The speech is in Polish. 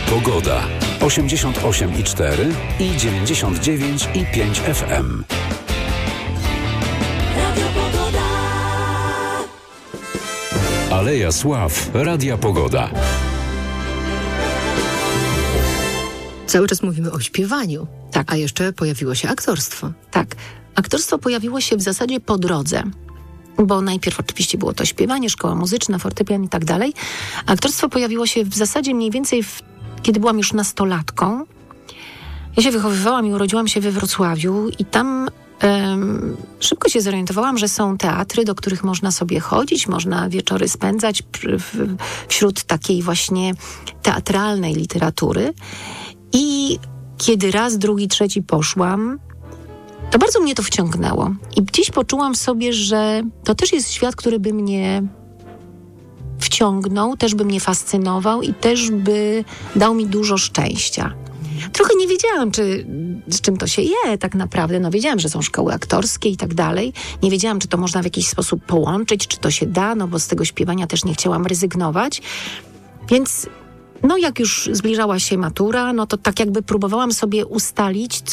Pogoda. 88,4 i 99,5 FM. Aleja Sław. Radia Pogoda. Cały czas mówimy o śpiewaniu. Tak. A jeszcze pojawiło się aktorstwo. Tak. Aktorstwo pojawiło się w zasadzie po drodze. Bo najpierw oczywiście było to śpiewanie, szkoła muzyczna, fortepian i tak dalej. Aktorstwo pojawiło się w zasadzie mniej więcej kiedy byłam już nastolatką. Ja się wychowywałam i urodziłam się we Wrocławiu i tam szybko się zorientowałam, że są teatry, do których można sobie chodzić, można wieczory spędzać wśród takiej właśnie teatralnej literatury. I kiedy raz, drugi, trzeci poszłam, to bardzo mnie to wciągnęło. I gdzieś poczułam w sobie, że to też jest świat, który by mnie wciągnął, też by mnie fascynował i też by dał mi dużo szczęścia. Trochę nie wiedziałam, z czym to się je tak naprawdę. No wiedziałam, że są szkoły aktorskie i tak dalej. Nie wiedziałam, czy to można w jakiś sposób połączyć, czy to się da, no bo z tego śpiewania też nie chciałam ryzygnować. Więc jak już zbliżała się matura, no to tak jakby próbowałam sobie ustalić,